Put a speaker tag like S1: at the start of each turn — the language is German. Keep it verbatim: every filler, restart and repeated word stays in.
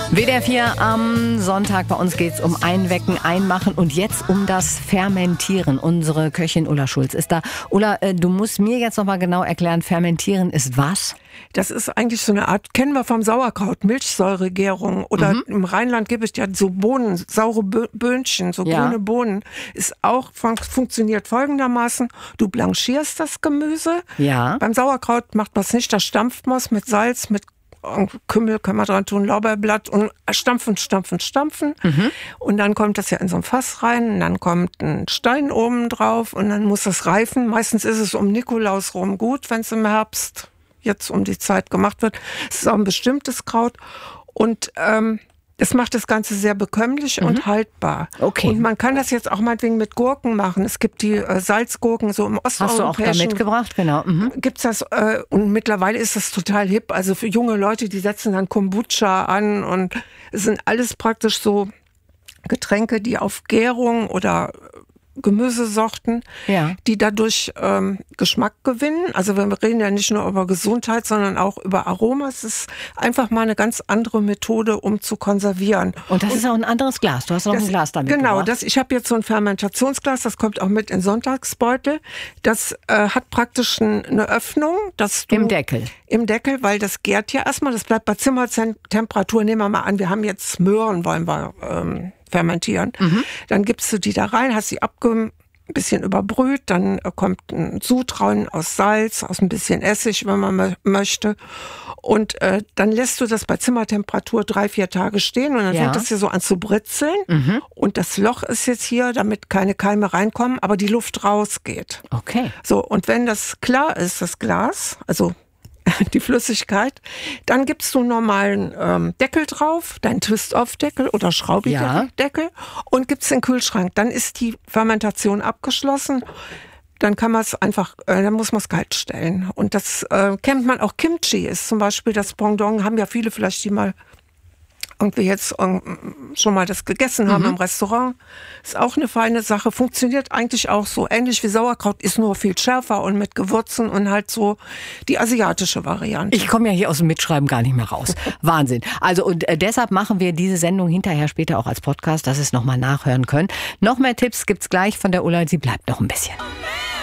S1: W D R vier am Sonntag. Bei uns geht es um Einwecken, Einmachen und jetzt um das Fermentieren. Unsere Köchin Ulla Schulz ist da. Ulla, äh, du musst mir jetzt noch mal genau erklären, Fermentieren ist was?
S2: Das ist eigentlich so eine Art, kennen wir vom Sauerkraut, Milchsäuregärung. Oder mhm. im Rheinland gibt es ja so Bohnen, saure Böhnchen, so ja. grüne Bohnen. Ist auch, funktioniert folgendermaßen. Du blanchierst das Gemüse.
S1: Ja.
S2: Beim Sauerkraut macht man es nicht, da stampft man es mit Salz, mit Kümmel kann man dran tun, Lorbeerblatt und stampfen, stampfen, stampfen. Mhm. Und dann kommt das ja in so ein Fass rein und dann kommt ein Stein oben drauf und dann muss das reifen. Meistens ist es um Nikolaus rum gut, wenn es im Herbst jetzt um die Zeit gemacht wird. Es ist auch ein bestimmtes Kraut und ähm, das macht das Ganze sehr bekömmlich mhm. und haltbar.
S1: Okay.
S2: Und man kann das jetzt auch meinetwegen mit Gurken machen. Es gibt die äh, Salzgurken so im osteuropäischen.
S1: Hast du auch da mitgebracht? Genau. Mhm.
S2: Gibt's das, äh, und mittlerweile ist das total hip. Also für junge Leute, die setzen dann Kombucha an und es sind alles praktisch so Getränke, die auf Gärung oder Gemüsesorten, ja. die dadurch ähm, Geschmack gewinnen. Also wir reden ja nicht nur über Gesundheit, sondern auch über Aroma. Es ist einfach mal eine ganz andere Methode, um zu konservieren.
S1: Und das Und, ist auch ein anderes Glas. Du hast noch das, ein Glas damit
S2: Genau, das, ich habe jetzt so ein Fermentationsglas, das kommt auch mit in Sonntagsbeutel. Das äh, hat praktisch ein, eine Öffnung. Dass du,
S1: Im Deckel.
S2: Im Deckel, weil das gärt ja erstmal. Das bleibt bei Zimmertemperatur. Nehmen wir mal an, wir haben jetzt Möhren, wollen wir ähm, fermentieren. Mhm. Dann gibst du die da rein, hast sie abge ein bisschen überbrüht, dann kommt ein Sud rein aus Salz, aus ein bisschen Essig, wenn man m- möchte. Und äh, dann lässt du das bei Zimmertemperatur drei, vier Tage stehen und dann ja. fängt das hier so an zu britzeln. Mhm. Und das Loch ist jetzt hier, damit keine Keime reinkommen, aber die Luft rausgeht.
S1: Okay.
S2: So, und wenn das klar ist, das Glas, also die Flüssigkeit, dann gibst du einen normalen ähm, Deckel drauf, deinen Twist-Off-Deckel oder Schraubideckel ja. und gibst in den Kühlschrank. Dann ist die Fermentation abgeschlossen. Dann kann man es einfach, äh, dann muss man es kalt stellen. Und das äh, kennt man auch. Kimchi ist zum Beispiel das Pendant, haben ja viele vielleicht, die mal irgendwie jetzt ähm, schon mal das gegessen haben mhm. im Restaurant. Ist auch eine feine Sache. Funktioniert eigentlich auch so ähnlich wie Sauerkraut, ist nur viel schärfer und mit Gewürzen und halt so die asiatische Variante.
S1: Ich komme ja hier aus dem Mitschreiben gar nicht mehr raus. Wahnsinn. Also und äh, deshalb machen wir diese Sendung hinterher später auch als Podcast, dass Sie es nochmal nachhören können. Noch mehr Tipps gibt's gleich von der Ulla. Sie bleibt noch ein bisschen.